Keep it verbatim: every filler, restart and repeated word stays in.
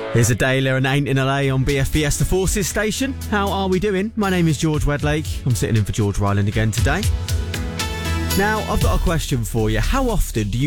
Here's a Dayla and Ain't in L A on B F B S The Forces station. How are we doing? My name is George Wedlake. I'm sitting in for George Ryland again today. Now, I've got a question for you. How often do you